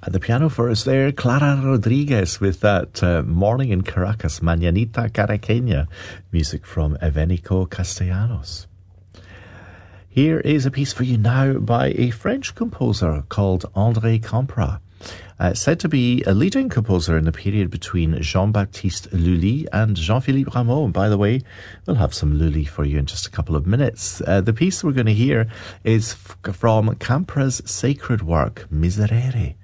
At the piano for us there, Clara Rodriguez with that Morning in Caracas, Mañanita Caraqueña, music from Evenico Castellanos. Here is a piece for you now by a French composer called André Campra. Said to be a leading composer in the period between Jean-Baptiste Lully and Jean-Philippe Rameau. And by the way, we'll have some Lully for you in just a couple of minutes. The piece we're going to hear is from Campra's sacred work, Miserere.